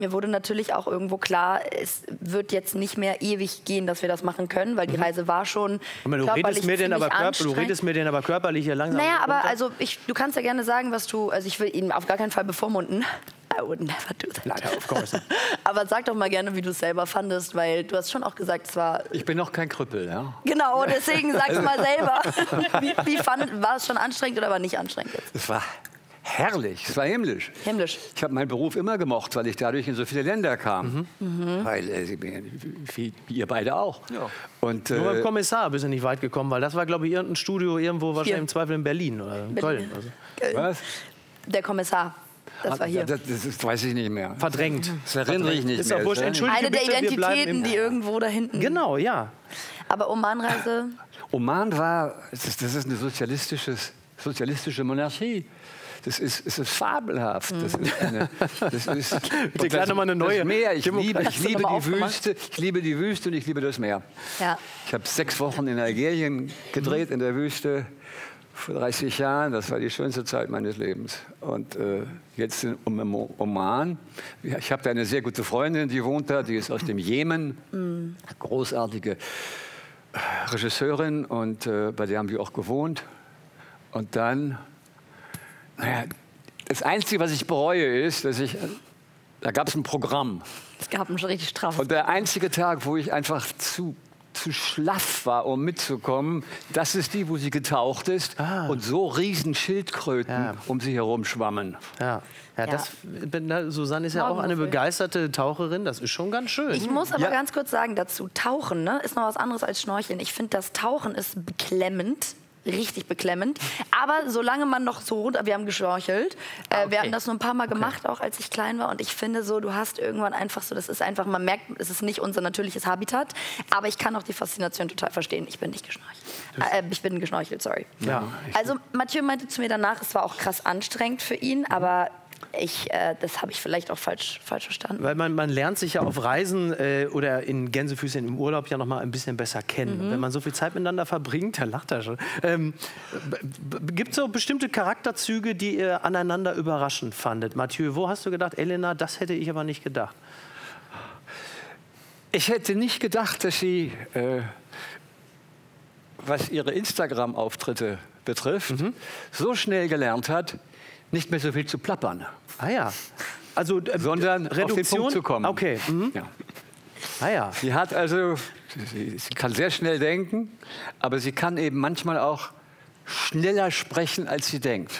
Mir wurde natürlich auch irgendwo klar, es wird jetzt nicht mehr ewig gehen, dass wir das machen können, weil die Reise war schon körperlich ziemlich anstrengend. Du redest mir den aber körperlich hier langsam. Naja, aber also du kannst ja gerne sagen, was du, also ich will ihn auf gar keinen Fall bevormunden. I would never do that. Ja, of course. Aber sag doch mal gerne, wie du es selber fandest, weil du hast schon auch gesagt, es war... Ich bin noch kein Krüppel, ja. Genau, deswegen sag's mal selber. War es schon anstrengend oder war nicht anstrengend jetzt? Es war herrlich, es war himmlisch. Himmlisch. Ich habe meinen Beruf immer gemocht, weil ich dadurch in so viele Länder kam. Weil, wie ihr beide auch. Ja. Und, nur beim Kommissar bist du nicht weit gekommen, weil das war, glaube ich, irgendein Studio irgendwo, wahrscheinlich im Zweifel in Berlin oder in Köln. Also. Was? Der Kommissar. Das war hier. Das weiß ich nicht mehr. Verdrängt. Das erinnere ich nicht ist mehr. Auch wurscht. Entschuldige Eine der bitte, Identitäten, die irgendwo da hinten... Genau, ja. Aber Omanreise... Oman war, das ist eine sozialistische Monarchie. Es ist fabelhaft. Das ist Bitte gleich nochmal eine neue. Das Meer. Ich liebe die Wüste. Ich liebe die Wüste und ich liebe das Meer. Ja. Ich habe 6 Wochen in Algerien gedreht, in der Wüste. Vor 30 Jahren, das war die schönste Zeit meines Lebens. Und jetzt in Oman. Ich habe da eine sehr gute Freundin, die wohnt da, die ist aus dem Jemen. Großartige Regisseurin und bei der haben wir auch gewohnt. Und dann, naja, das Einzige, was ich bereue, ist, dass da gab es ein Programm. Es gab einen richtig straff. Und der einzige Tag, wo ich einfach zu schlaff war, um mitzukommen, das ist die, wo sie getaucht ist und so riesen Schildkröten um sie herum schwammen. Susanne ist ja auch eine begeisterte Taucherin, das ist schon ganz schön. Ich muss aber ganz kurz sagen dazu, Tauchen, ne, ist noch was anderes als Schnorcheln. Ich finde, das Tauchen ist beklemmend. Richtig beklemmend. Aber solange man noch so runter... Wir haben geschnorchelt. Wir hatten das nur ein paar Mal gemacht, auch als ich klein war. Und ich finde so, du hast irgendwann einfach so... Das ist einfach, man merkt, es ist nicht unser natürliches Habitat. Aber ich kann auch die Faszination total verstehen. Ich bin nicht geschnorchelt. Ich bin geschnorchelt, sorry. Ja, also Mathieu meinte zu mir danach, es war auch krass anstrengend für ihn. Aber... das habe ich vielleicht auch falsch verstanden. Weil man lernt sich ja auf Reisen oder in Gänsefüßchen im Urlaub ja noch mal ein bisschen besser kennen. Und wenn man so viel Zeit miteinander verbringt, da lacht er schon. Gibt es so bestimmte Charakterzüge, die ihr aneinander überraschend fandet? Mathieu, wo hast du gedacht, Elena, das hätte ich aber nicht gedacht? Ich hätte nicht gedacht, dass sie, was ihre Instagram-Auftritte betrifft, so schnell gelernt hat, nicht mehr so viel zu plappern. Ah ja. Also, sondern Reduktion? auf den Punkt zu kommen. Okay. Ja. Ah ja. Sie hat also, sie kann sehr schnell denken, aber sie kann eben manchmal auch schneller sprechen, als sie denkt.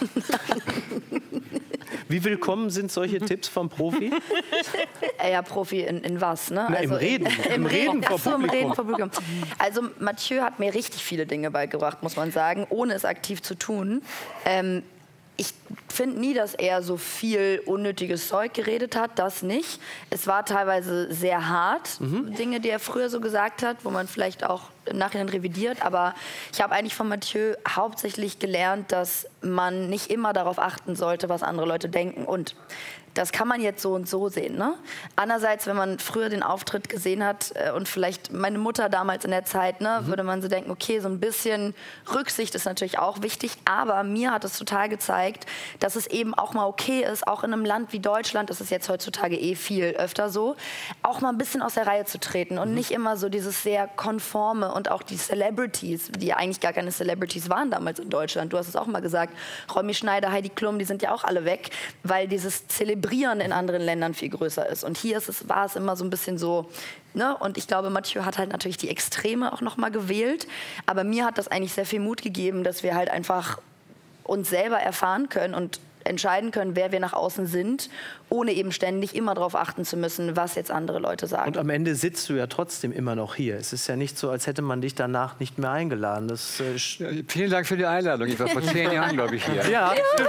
Wie willkommen sind solche Tipps vom Profi? Ja, Profi in was? Ne? Na, also im Reden. Im Reden vor Publikum. Also Mathieu hat mir richtig viele Dinge beigebracht, muss man sagen, ohne es aktiv zu tun. Ich finde nie, dass er so viel unnötiges Zeug geredet hat, das nicht. Es war teilweise sehr hart, Dinge, die er früher so gesagt hat, wo man vielleicht auch im Nachhinein revidiert. Aber ich habe eigentlich von Mathieu hauptsächlich gelernt, dass man nicht immer darauf achten sollte, was andere Leute denken. Und das kann man jetzt so und so sehen. Ne? Andererseits, wenn man früher den Auftritt gesehen hat und vielleicht meine Mutter damals in der Zeit, ne, würde man so denken, okay, so ein bisschen Rücksicht ist natürlich auch wichtig. Aber mir hat es total gezeigt, dass es eben auch mal okay ist, auch in einem Land wie Deutschland, das ist jetzt heutzutage viel öfter so, auch mal ein bisschen aus der Reihe zu treten und nicht immer so dieses sehr konforme und auch die Celebrities, die ja eigentlich gar keine Celebrities waren damals in Deutschland. Du hast es auch mal gesagt, Romy Schneider, Heidi Klum, die sind ja auch alle weg, weil dieses Zelebrieren in anderen Ländern viel größer ist. Und hier war es immer so ein bisschen so, ne? Und ich glaube, Mathieu hat halt natürlich die Extreme auch noch mal gewählt. Aber mir hat das eigentlich sehr viel Mut gegeben, dass wir halt einfach uns selber erfahren können und entscheiden können, wer wir nach außen sind, ohne eben ständig immer darauf achten zu müssen, was jetzt andere Leute sagen. Und am Ende sitzt du ja trotzdem immer noch hier. Es ist ja nicht so, als hätte man dich danach nicht mehr eingeladen. Das, vielen Dank für die Einladung. Ich war vor 10 Jahren, glaube ich, hier. Ja, stimmt.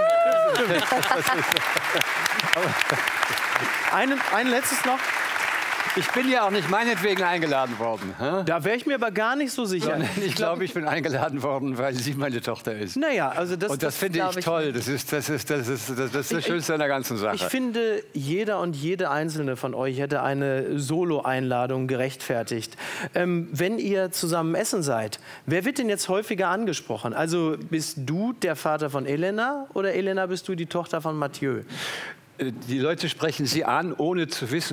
Ein letztes noch. Ich bin ja auch nicht meinetwegen eingeladen worden. Hä? Da wäre ich mir aber gar nicht so sicher. Ich glaube, ich bin eingeladen worden, weil sie meine Tochter ist. Naja, also das finde ich toll. Das ist das Schönste an der ganzen Sache. Ich finde, jeder und jede einzelne von euch hätte eine Solo-Einladung gerechtfertigt. Wenn ihr zusammen essen seid, wer wird denn jetzt häufiger angesprochen? Also bist du der Vater von Elena oder Elena bist du die Tochter von Mathieu? die Leute sprechen Sie an, ohne zu wissen,